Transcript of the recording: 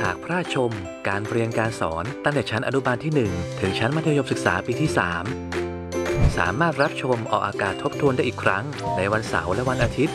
หากพลาดชมการเรียนการสอนตั้งแต่ชั้นอนุบาลที่ 1 ถึงชั้นมัธยมศึกษาปีที่ 3 สามารถรับชมออกอากาศทบทวนได้อีกครั้งในวันเสาร์และวันอาทิตย์